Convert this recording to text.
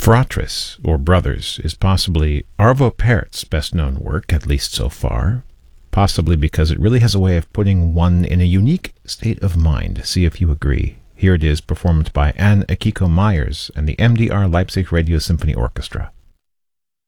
Fratris, or Brothers, is possibly Arvo Pärt's best-known work, at least so far, possibly because it really has a way of putting one in a unique state of mind. See if you agree. Here it is, performed by Anne Akiko Myers and the MDR Leipzig Radio Symphony Orchestra.